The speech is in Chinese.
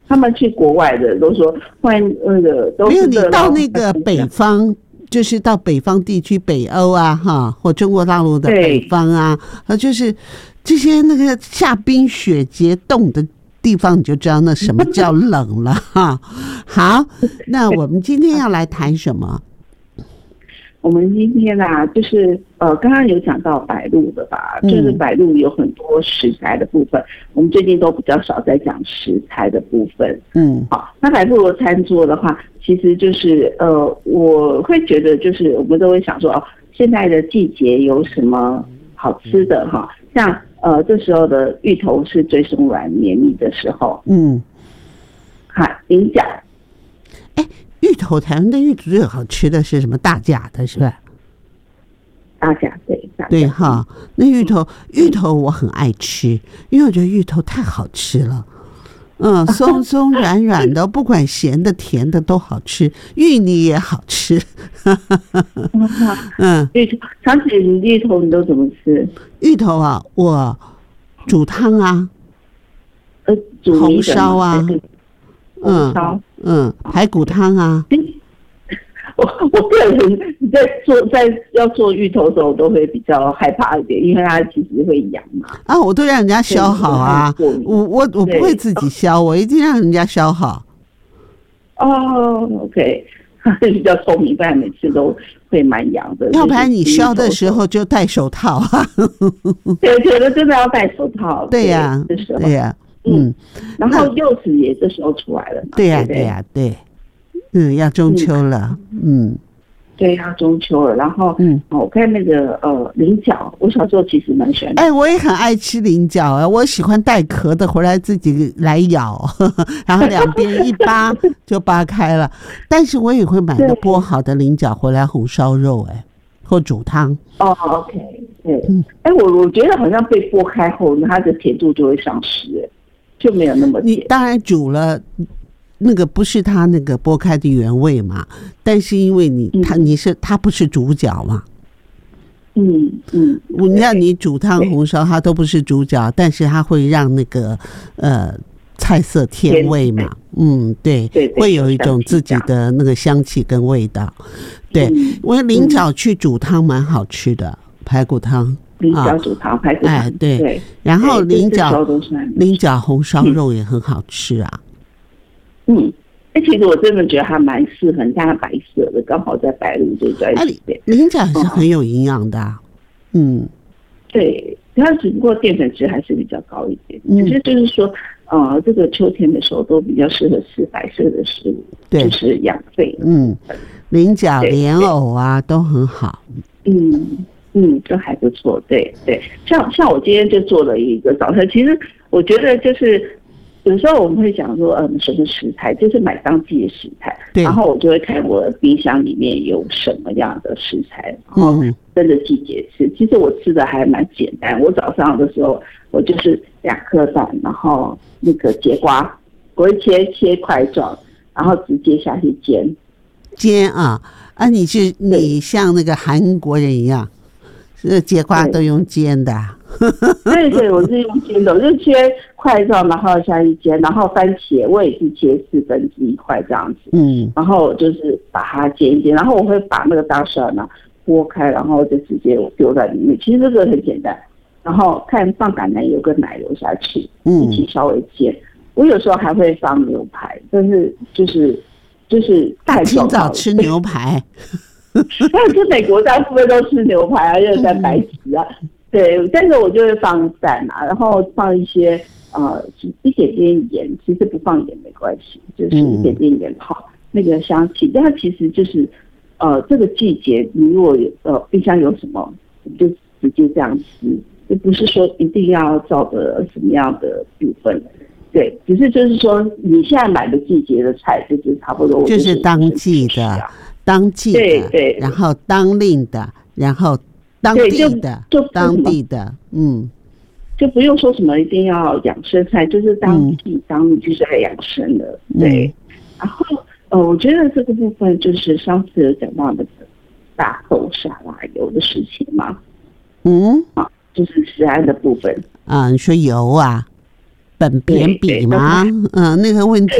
他们去国外的都说换那个都是没有，你到那个北方，就是到北方地区，北欧啊，哈，或中国大陆的北方啊，就是这些那个下冰雪结冻的地方，你就知道那什么叫冷了哈。好，那我们今天要来谈什么？ 我们今天啊，就是刚刚有讲到白鹭的吧，就是白鹭有很多食材的部分，我们最近都比较少在讲食材的部分。好，那白鹭的餐桌的话，其实就是我会觉得就是我们都会想说哦，现在的季节有什么好吃的哈？像这时候的芋头是最松软绵密的时候。菱角。 芋头，台湾的芋头最好吃的是什么？大甲的是吧？ 大甲，对， 对哈。那芋头我很爱吃，因为我觉得芋头太好吃了。松松软软的，不管咸的甜的都好吃，芋泥也好吃。 芋头，长姐，你芋头你都怎么吃？ 芋头啊，我煮汤啊， 煮红烧啊。排骨汤啊。 我个人要做芋头的时候，都会比较害怕一点，因为它其实会痒嘛。 我都让人家削好啊，我不会自己削，我一定让人家削好。 OK， 比较聪明，不然每次都会蛮痒的。 要不然你削的时候就戴手套啊。 对，觉得真的要戴手套。 对呀，对呀。 然后柚子也这时候出来了嘛。 对呀，对。要中秋了。 对，要中秋了。然后我看那个菱角，我小时候其实蛮喜欢。 我也很爱吃菱角啊，我喜欢带壳的，回来自己来咬，然后两边一扒就扒开了。但是我也会买个剥好的菱角回来红烧肉，或煮汤。 OK， 对。我觉得好像被剥开后，它的甜度就会丧失，就没有那么甜。 你当然煮了。那个不是它那个剥开的原味嘛，但是因为它不是主角嘛。让你煮汤红烧，它都不是主角，但是它会让那个菜色添味嘛。对，会有一种自己的那个香气跟味道。对，因为菱角去煮汤蛮好吃的，排骨汤。 菱角煮汤，排骨汤。 对。然后菱角红烧肉也很好吃啊。 其实我真的觉得它蛮适合加白色的，刚好在白鹭这段时间。 菱角是很有营养的。 对，它只不过淀粉质还是比较高一点。只是就是说，这个秋天的时候都比较适合吃白色的食物，就是养肺。 菱角、莲藕啊都很好。 都还不错。对，像我今天就做了一个早餐，其实我觉得就是。有时候我们会讲说，什么食材就是买当季的食材，然后我就会看我的冰箱里面有什么样的食材，然后跟着季节吃。其实我吃的还蛮简单，我早上的时候我就是2颗蛋，然后那个节瓜，我会切块状，然后直接下去煎啊！你像那个韩国人一样，节瓜都用煎的。 对，我是用煎的，我就切块状，然后下去煎，然后番茄我也是切1/4块这样子。然后就是把它煎一煎，然后我会把那个大蒜呢剥开，然后就直接丢在里面。其实这个很简单，然后看放橄榄油跟奶油下去，一起稍微煎。我有时候还会放牛排，但是就是太清早吃牛排。 在美国大部分都吃牛排啊，又蛋白质啊。对，但是我就会放蛋啊，然后放一些一点点盐，其实不放盐没关系，就是一点点盐泡那个香气。但它其实就是这个季节，你如果冰箱有什么，你就直接这样吃，就不是说一定要照着什么样的部分。对，只是就是说你现在买的季节的菜，就是差不多就是当季的， 对， 然后当令的，然后。当地的， 就不用说什么一定要养生菜，就是当地就是来养生的。对，然后我觉得这个部分就是上次有讲到那个大豆沙拉油的事情嘛。就是食安的部分。 你说油啊，苯扁比吗？那个问题。